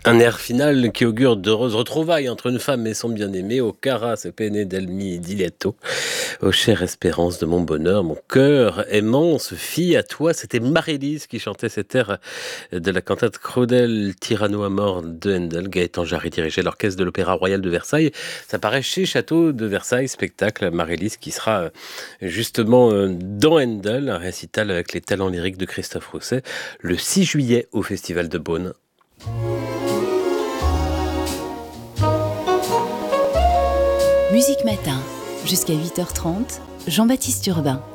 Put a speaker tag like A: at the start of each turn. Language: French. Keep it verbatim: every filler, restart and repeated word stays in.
A: Un air final qui augure d'heureuses retrouvailles entre une femme et son bien-aimé. Au cara se pene del mi diletto. Ô chère espérance de mon bonheur, mon cœur aimant se fie à toi. C'était Marie-Lise qui chantait cet air de la cantate Crodel Tyranno à mort de Handel. Gaëtan Jarry dirigeait l'orchestre de l'Opéra Royal de Versailles. Ça paraît chez Château de Versailles, spectacle Marie-Lise qui sera justement dans Handel, un récital avec les talents lyriques de Christophe Rousset, le six juillet au Festival de Beaune.
B: Musique Matin, jusqu'à huit heures trente, Jean-Baptiste Urbain.